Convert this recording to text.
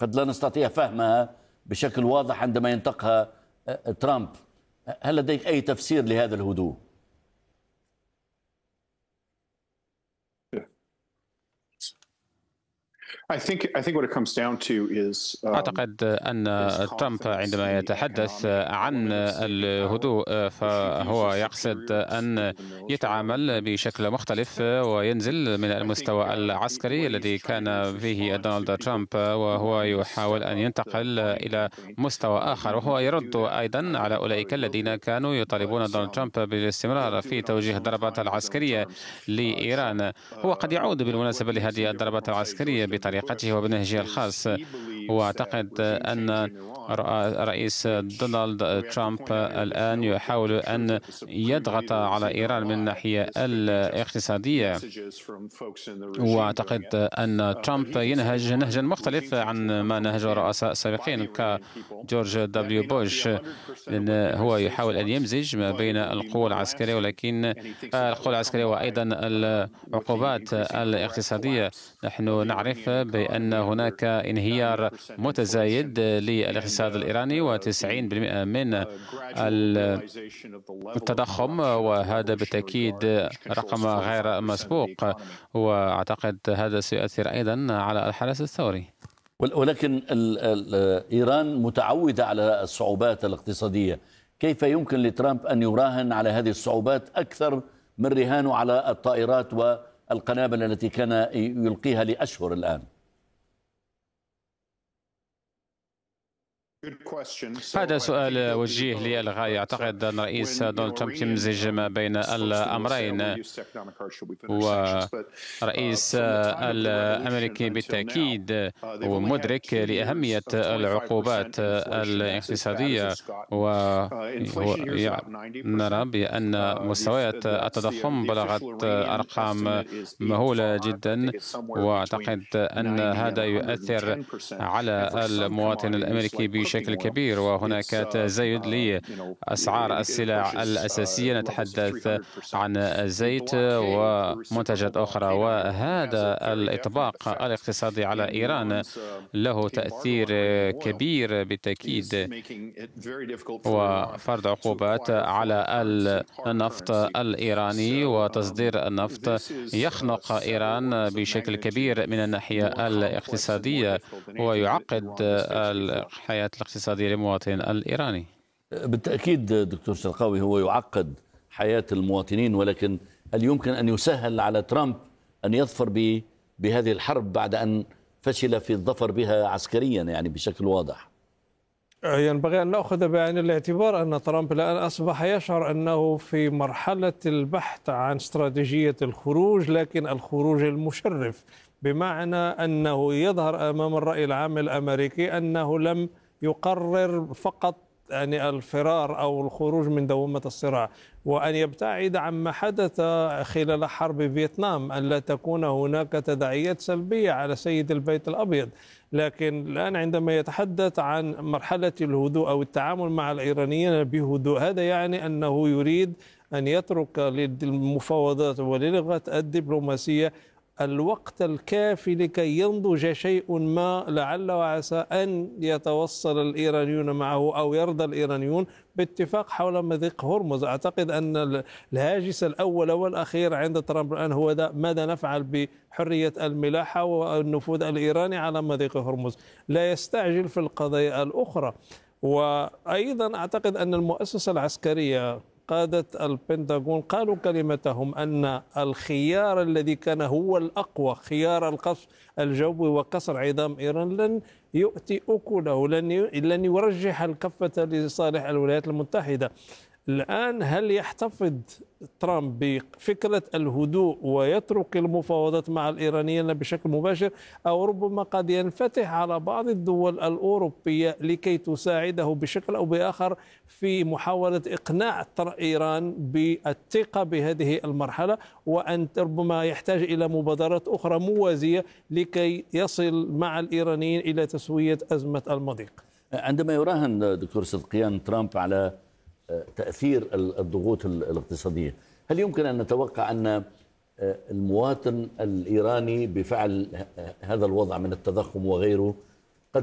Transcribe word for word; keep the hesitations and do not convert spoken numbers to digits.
قد لا نستطيع فهمها بشكل واضح عندما ينطقها ترامب. هل لديك أي تفسير لهذا الهدوء؟ أعتقد أن ترامب عندما يتحدث عن الهدوء فهو يقصد أن يتعامل بشكل مختلف وينزل من المستوى العسكري الذي كان فيه دونالد ترامب، وهو يحاول أن ينتقل إلى مستوى آخر، وهو يرد أيضا على أولئك الذين كانوا يطالبون دونالد ترامب بالاستمرار في توجيه الضربات العسكرية لإيران. هو قد يعود بالمناسبة لهذه الضربات العسكرية بطريقته وبنهجه الخاص، واعتقد ان رئيس دونالد ترامب الان يحاول ان يضغط على ايران من الناحيه الاقتصاديه، واعتقد ان ترامب ينهج نهجا مختلف عن ما نهجه الرؤساء السابقين كجورج دبليو بوش، لأن هو يحاول ان يمزج ما بين القوى العسكريه ولكن القوى العسكريه وايضا العقوبات الاقتصاديه. نحن نعرف بأن هناك انهيار متزايد للاقتصاد الإيراني وتسعين بالمئة من التضخم، وهذا بالتأكيد رقم غير مسبوق، وأعتقد هذا سيؤثر أيضا على الحدث الثوري. ولكن إيران متعودة على الصعوبات الاقتصادية، كيف يمكن لترامب أن يراهن على هذه الصعوبات أكثر من رهانه على الطائرات والقنابل التي كان يلقيها لأشهر الآن؟ هذا سؤال وجيه للغاية. أعتقد أن رئيس دونالد ترامب يمزج ما بين الأمرين، ورئيس الأمريكي بالتأكيد هو مدرك لأهمية العقوبات الاقتصادية، ونرى بأن مستويات التضخم بلغت أرقام مهولة جدا، وأعتقد أن هذا يؤثر على المواطن الأمريكي بشكل بشكل كبير، وهناك تزايد لأسعار السلع الأساسية، نتحدث عن الزيت ومنتجات أخرى، وهذا الإطباق الاقتصادي على إيران له تأثير كبير بالتأكيد، وفرض عقوبات على النفط الإيراني وتصدير النفط يخنق إيران بشكل كبير من الناحية الاقتصادية ويعقد الحياة الاقتصادية للمواطن الإيراني. بالتأكيد دكتور شرقاوي، هو يعقد حياة المواطنين، ولكن هل يمكن أن يسهل على ترامب أن يظفر بهذه الحرب بعد أن فشل في الظفر بها عسكريا يعني بشكل واضح؟ ينبغي أن نأخذ بعين الاعتبار أن ترامب الآن أصبح يشعر أنه في مرحلة البحث عن استراتيجية الخروج، لكن الخروج المشرف، بمعنى أنه يظهر أمام الرأي العام الأمريكي أنه لم يقرر فقط يعني الفرار أو الخروج من دوامة الصراع، وأن يبتعد عما حدث خلال حرب فيتنام، أن لا تكون هناك تداعيات سلبية على سيد البيت الأبيض. لكن الآن عندما يتحدث عن مرحلة الهدوء أو التعامل مع الإيرانيين بهدوء، هذا يعني أنه يريد أن يترك للمفاوضات وللغة الدبلوماسية الوقت الكافي لكي ينضج شيء ما، لعل وعسى أن يتوصل الإيرانيون معه أو يرضى الإيرانيون باتفاق حول مضيق هرمز. أعتقد أن الهاجس الأول والأخير عند ترامب الآن هو ماذا نفعل بحرية الملاحة والنفوذ الإيراني على مضيق هرمز، لا يستعجل في القضايا الأخرى. وأيضا أعتقد أن المؤسسة العسكرية قادة البنتاغون قالوا كلمتهم أن الخيار الذي كان هو الأقوى، خيار القصف الجوي وكسر عظام إيران، لن يؤتي أكله، لن لن يرجح الكفة لصالح الولايات المتحدة. الآن هل يحتفظ ترامب بفكرة الهدوء ويترك المفاوضات مع الإيرانيين بشكل مباشر، أو ربما قد ينفتح على بعض الدول الأوروبية لكي تساعده بشكل أو بآخر في محاولة إقناع إيران بالثقة بهذه المرحلة، وأن ربما يحتاج إلى مبادرات أخرى موازية لكي يصل مع الإيرانيين إلى تسوية أزمة المضيق؟ عندما يراهن دكتور صدقيان ترامب على تأثير الضغوط الاقتصادية، هل يمكن أن نتوقع أن المواطن الإيراني بفعل هذا الوضع من التضخم وغيره